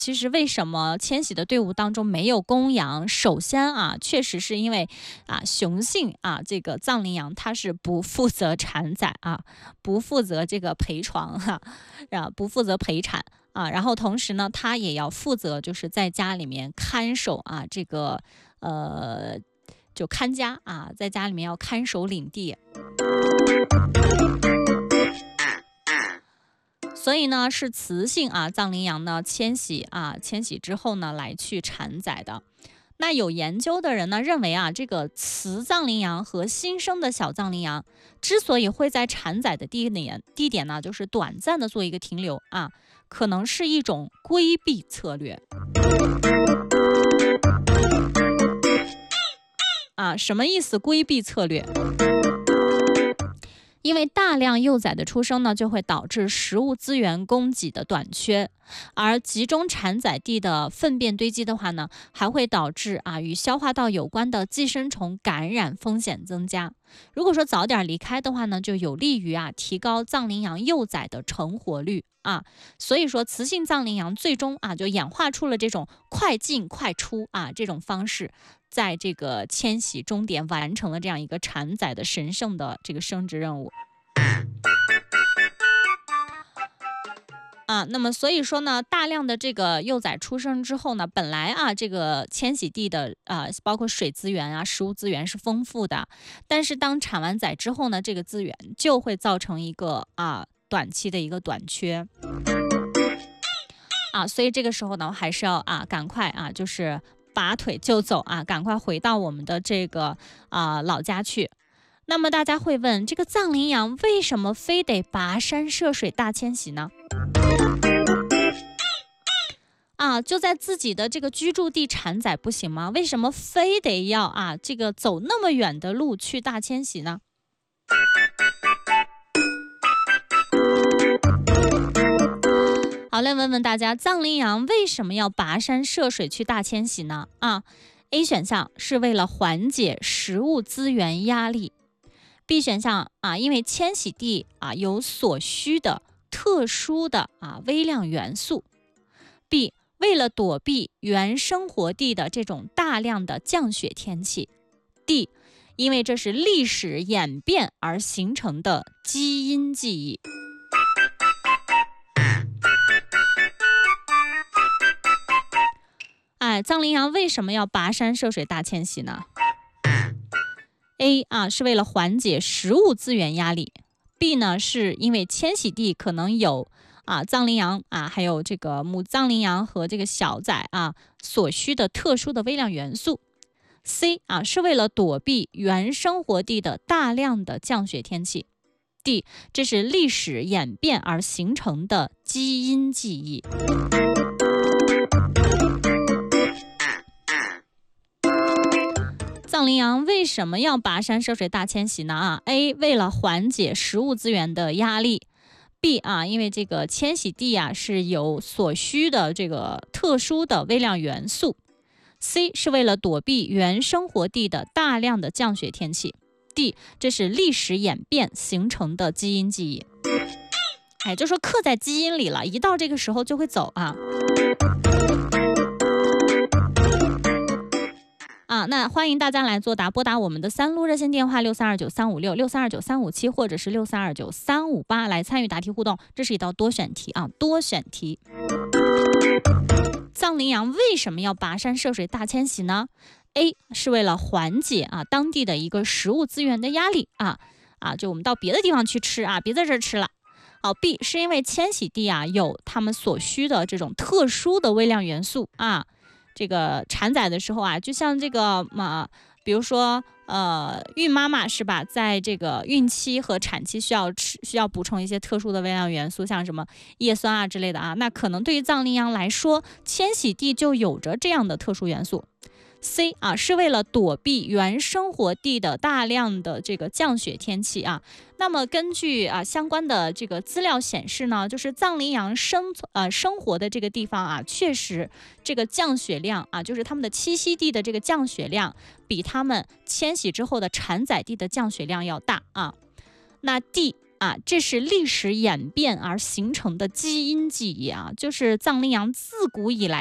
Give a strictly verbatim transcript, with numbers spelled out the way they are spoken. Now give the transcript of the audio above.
其实为什么迁徙的队伍当中没有公羊？首先啊，确实是因为啊，雄性啊，这个藏羚羊它是不负责产崽啊，不负责这个陪床哈、啊，不负责陪产啊。然后同时呢，它也要负责就是在家里面看守啊，这个呃，就看家啊，在家里面要看守领地。所以呢，是雌性啊藏羚羊呢迁徙啊迁徙之后呢来去产崽的。那有研究的人呢认为啊，这个雌藏羚羊和新生的小藏羚羊之所以会在产崽的地点地点呢，就是短暂的做一个停留啊，可能是一种规避策略。啊，什么意思？规避策略？因为大量幼崽的出生呢，就会导致食物资源供给的短缺，而集中产崽地的粪便堆积的话呢，还会导致啊与消化道有关的寄生虫感染风险增加。如果说早点离开的话呢，就有利于啊提高藏羚羊幼崽的成活率啊。所以说，雌性藏羚羊最终啊就演化出了这种快进快出啊这种方式。在这个迁徙终点完成了这样一个产崽的神圣的这个生殖任务啊，那么所以说呢，大量的这个幼崽出生之后呢，本来啊这个迁徙地的啊包括水资源啊、食物资源是丰富的，但是当产完崽之后呢，这个资源就会造成一个啊短期的一个短缺啊，所以这个时候呢，还是要啊赶快啊就是。拔腿就走啊，赶快回到我们的这个啊、呃、老家去。那么大家会问，这个藏羚羊为什么非得跋山涉水大迁徙呢？啊，就在自己的这个居住地产崽不行吗？为什么非得要啊这个走那么远的路去大迁徙呢？好嘞，问问大家，藏羚羊为什么要跋山涉水去大迁徙呢？啊 ，A 选项是为了缓解食物资源压力 ，B 选项啊，因为迁徙地啊有所需的特殊的啊微量元素 ，B 为了躲避原生活地的这种大量的降雪天气 ，D 因为这是历史演变而形成的基因记忆。哎，藏羚羊为什么要跋山涉水大迁徙呢 ？A 啊是为了缓解食物资源压力 ，B 呢是因为迁徙地可能有啊藏羚羊啊还有这个母藏羚羊和这个小崽啊所需的特殊的微量元素 ，C 啊是为了躲避原生活地的大量的降雪天气 ，D 这是历史演变而形成的基因记忆。藏羚羊为什么要跋山涉水大迁徙呢？啊 ，A 为了缓解食物资源的压力 ，B 啊，因为这个迁徙地啊是有所需的这个特殊的微量元素 ，C 是为了躲避原生活地的大量的降雪天气 ，D 这是历史演变形成的基因记忆。哎，就说刻在基因里了，一到这个时候就会走啊。啊，那欢迎大家来作答，拨打我们的三路热线电话六三二九三五六六三二九三五七或者是六三二九三五八来参与答题互动。这是一道多选题啊，多选题。藏羚羊为什么要跋山涉水大迁徙呢 ？A 是为了缓解啊当地的一个食物资源的压力啊啊，就我们到别的地方去吃啊，别在这儿吃了。好 ，B 是因为迁徙地啊有他们所需的这种特殊的微量元素啊。这个产崽的时候啊，就像这个嘛，比如说呃，孕妈妈是吧，在这个孕期和产期需要吃需要补充一些特殊的微量元素，像什么叶酸啊之类的啊，那可能对于藏羚羊来说，迁徙地就有着这样的特殊元素。C 啊，是为了躲避原生活地的大量的这个降雪天气啊。那么根据啊相关的这个资料显示呢，就是藏羚羊生呃生活的这个地方啊，确实这个降雪量啊，就是它们的栖息地的这个降雪量，比它们迁徙之后的产崽地的降雪量要大啊。那 D 啊，这是历史演变而形成的基因记忆啊，就是藏羚羊自古以来